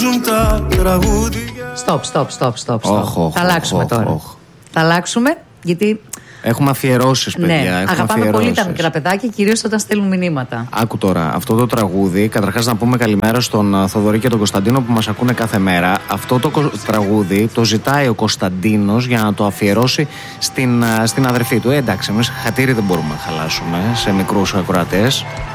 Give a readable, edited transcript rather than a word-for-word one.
παίζουν τα τραγούδια. Στοπ. Θα αλλάξουμε τώρα. Θα αλλάξουμε γιατί. Έχουμε αφιερώσεις, παιδιά. Ναι, αγαπάμε πολύ τα μικρά παιδάκια, κυρίως όταν στέλνουν μηνύματα. Άκου τώρα, αυτό το τραγούδι, καταρχάς να πούμε καλημέρα στον Θοδωρή και τον Κωνσταντίνο που μας ακούνε κάθε μέρα. Αυτό το τραγούδι το ζητάει ο Κωνσταντίνος για να το αφιερώσει στην αδερφή του. Εντάξει, εμείς χατήρι δεν μπορούμε να χαλάσουμε σε μικρούς ακροατές.